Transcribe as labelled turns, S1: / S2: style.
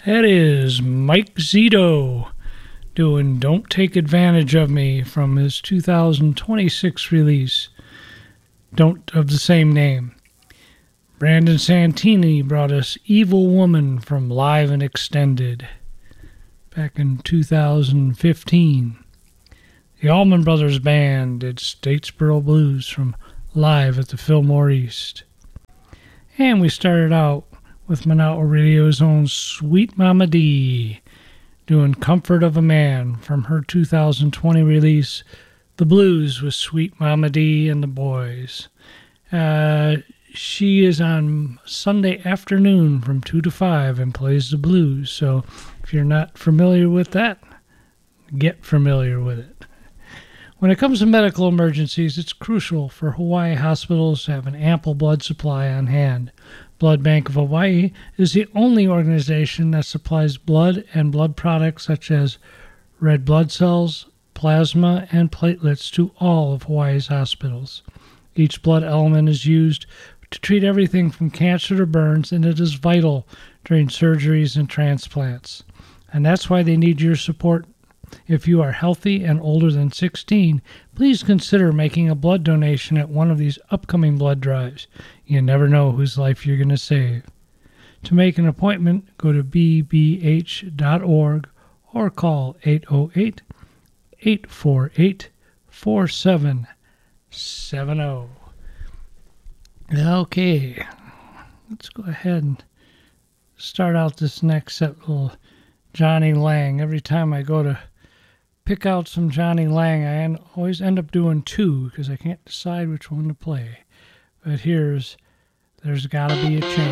S1: That is Mike Zito doing Don't Take Advantage of Me from his 2026 release, of the same name. Brandon Santini brought us Evil Woman from Live and Extended back in 2015. The Allman Brothers Band did Statesboro Blues from Live at the Fillmore East. And we started out with Monaco Radio's own Sweet Mama D doing Comfort of a Man from her 2020 release, The Blues with Sweet Mama D and the Boys. She is on Sunday afternoon from 2 to 5 and plays the blues. So if you're not familiar with that, get familiar with it. When it comes to medical emergencies, it's crucial for Hawaii hospitals to have an ample blood supply on hand. Blood Bank of Hawaii is the only organization that supplies blood and blood products such as red blood cells, plasma, and platelets to all of Hawaii's hospitals. Each blood element is used to treat everything from cancer to burns, and it is vital during surgeries and transplants. And that's why they need your support. If you are healthy and older than 16, please consider making a blood donation at one of these upcoming blood drives. You never know whose life you're going to save. To make an appointment, go to bbh.org or call 808-848-4770. Okay, let's go ahead and start out this next set with little Johnny Lang. Every time I go to pick out some Johnny Lang, I always end up doing two because I can't decide which one to play. But There's Gotta Be a Change.